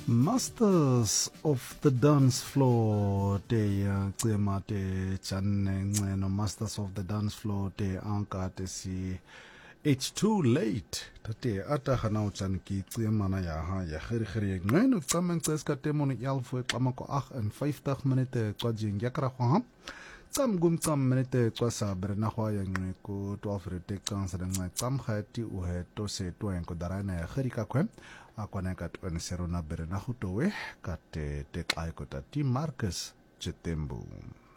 Masters of the dance floor te cema te channe no Masters of the dance floor te anka te si it's too late tate ata hana uchan ki cema na ya ha ya khiri ngeno tsamen tseska te moni yalfo qamako 58 minute kwa jingyakra khwa tsam gum tsam minute kwa sabre na khwa ya ngwe ko 12 rete kansa da ngwe tsam khati u he to se to en ko darana ya khiri ka khwe akwana ka twen serona bere na hutowe ka te kai ko ta ti Marcus Chitembu.